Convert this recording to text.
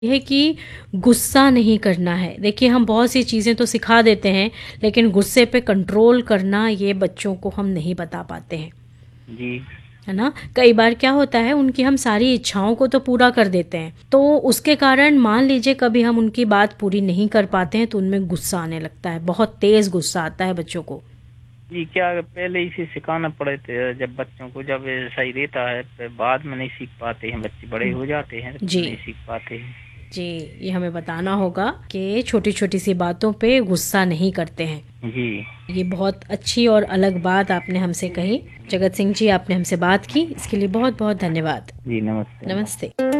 है कि गुस्सा नहीं करना है। देखिए हम बहुत सी चीज़ें तो सिखा देते हैं, लेकिन गुस्से पे कंट्रोल करना ये बच्चों को हम नहीं बता पाते हैं, जी। है ना? कई बार क्या होता है, उनकी हम सारी इच्छाओं को तो पूरा कर देते हैं, तो उसके कारण मान लीजिए कभी हम उनकी बात पूरी नहीं कर पाते हैं तो उनमें गुस्सा आने लगता है, बहुत तेज़ गुस्सा आता है बच्चों को। जी, क्या पहले इसे सिखाना पड़े थे जब बच्चों को, जब सही रहता है फिर बाद में नहीं सीख पाते हैं, बच्चे बड़े हो जाते हैं तो जी। नहीं सीख पाते हैं। जी, ये हमें बताना होगा कि छोटी-छोटी सी बातों पे गुस्सा नहीं करते हैं। जी। ये बहुत अच्छी और अलग बात आपने हमसे कही। जगत सिंह जी, आपने हमसे बात की, इसके लिए बहुत-बहुत धन्यवाद। जी, नमस्ते। नमस्ते।